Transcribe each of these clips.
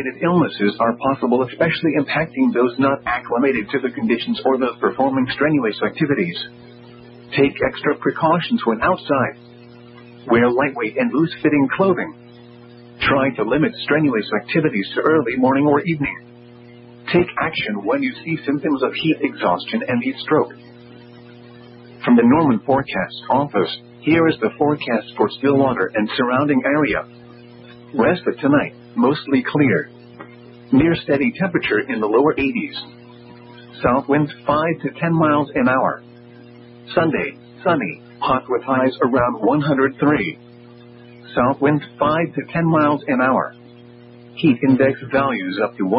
heat-related illnesses are possible, especially impacting those not acclimated to the conditions or those performing strenuous activities. Take extra precautions when outside. Wear lightweight and loose-fitting clothing. Try to limit strenuous activities to early morning or evening. Take action when you see symptoms of heat exhaustion and heat stroke. From the Norman Forecast Office, here is the forecast for Stillwater and surrounding area. Rest of tonight, mostly clear. Near steady temperature in the lower 80s. South winds 5 to 10 miles an hour. Sunday, sunny, hot with highs around 103. South winds 5 to 10 miles an hour. Heat index values up to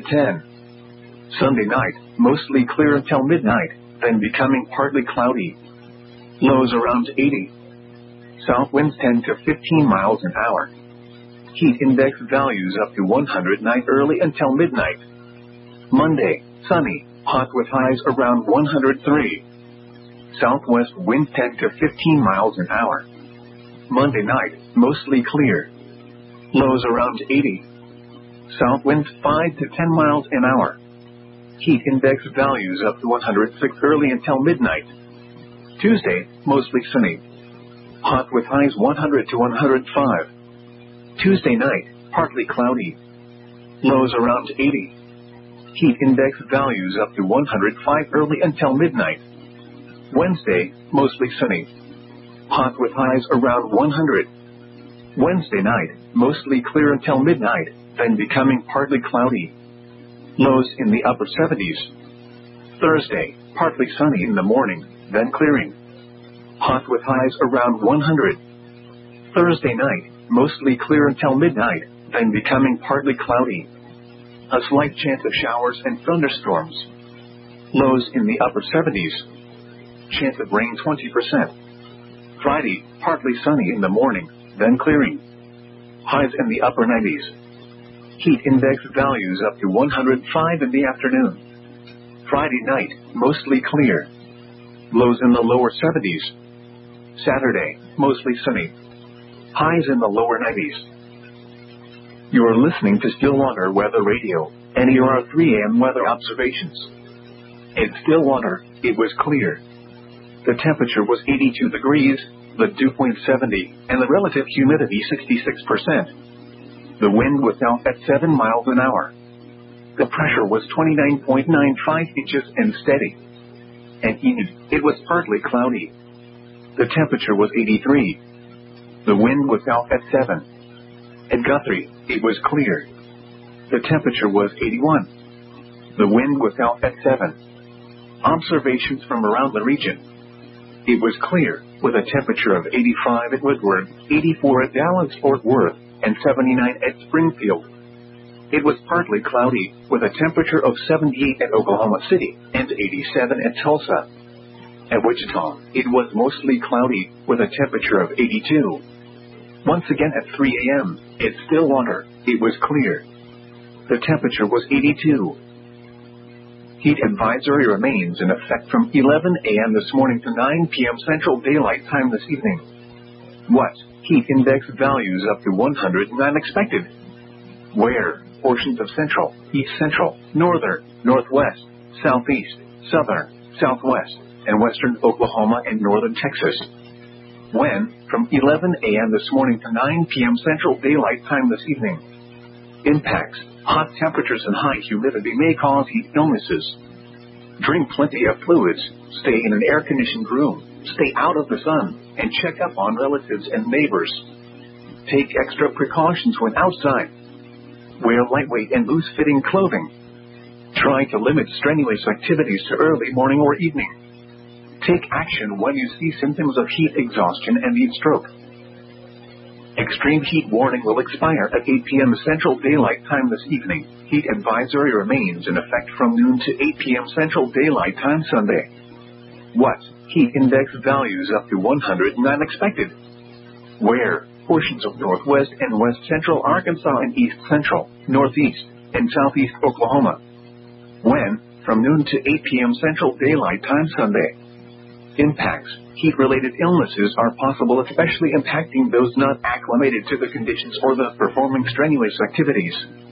110. Sunday night, mostly clear until midnight, then becoming partly cloudy. Lows around 80. South winds 10 to 15 miles an hour. Heat index values up to 100 night early until midnight. Monday, sunny, hot with highs around 103. Southwest wind 10 to 15 miles an hour. Monday night, mostly clear. Lows around 80. South winds 5 to 10 miles an hour. Heat index values up to 106 early until midnight. Tuesday, mostly sunny. Hot with highs 100 to 105. Tuesday night, partly cloudy. Lows around 80. Heat index values up to 105 early until midnight. Wednesday, mostly sunny. Hot with highs around 100. Wednesday night, mostly clear until midnight, then becoming partly cloudy. Lows in the upper 70s. Thursday, partly sunny in the morning, then clearing. Hot with highs around 100. Thursday night, mostly clear until midnight, then becoming partly cloudy. A slight chance of showers and thunderstorms. Lows in the upper 70s. Chance of rain 20%. Friday, partly sunny in the morning, then clearing. Highs in the upper 90s. Heat index values up to 105 in the afternoon. Friday night, mostly clear. Lows in the lower 70s. Saturday, mostly sunny. Highs in the lower 90s. You are listening to Stillwater Weather Radio, and here are 3 a.m. weather observations. In Stillwater, it was clear. The temperature was 82 degrees, the dew point 70, and the relative humidity 66%. The wind was out at 7 miles an hour. The pressure was 29.95 inches and steady. At Enid, it was partly cloudy. The temperature was 83. The wind was out at 7. At Guthrie, it was clear. The temperature was 81. The wind was out at 7. Observations from around the region. It was clear, with a temperature of 85 at Woodward, 84 at Dallas-Fort Worth, and 79 at Springfield. It was partly cloudy, with a temperature of 78 at Oklahoma City, and 87 at Tulsa. At Wichita, it was mostly cloudy, with a temperature of 82. Once again at 3 a.m., at Stillwater, it was clear. The temperature was 82. Heat advisory remains in effect from 11 a.m. this morning to 9 p.m. Central Daylight Time this evening. What? Heat index values up to 109 expected. Where? Portions of central, east central, northern, northwest, southeast, southern, southwest, and western Oklahoma and northern Texas. When? From 11 a.m. this morning to 9 p.m. Central Daylight Time this evening. Impacts. Hot temperatures and high humidity may cause heat illnesses. Drink plenty of fluids, stay in an air-conditioned room, stay out of the sun, and check up on relatives and neighbors. Take extra precautions when outside. Wear lightweight and loose-fitting clothing. Try to limit strenuous activities to early morning or evening. Take action when you see symptoms of heat exhaustion and heat stroke. Extreme heat warning will expire at 8 p.m. Central Daylight Time this evening. Heat advisory remains in effect from noon to 8 p.m. Central Daylight Time Sunday. What? Heat index values up to 109 expected. Where? Portions of northwest and west central Arkansas and east central, northeast, and southeast Oklahoma. When? From noon to 8 p.m. Central Daylight Time Sunday. Impacts. Heat-related illnesses are possible, especially impacting those not acclimated to the conditions or those performing strenuous activities.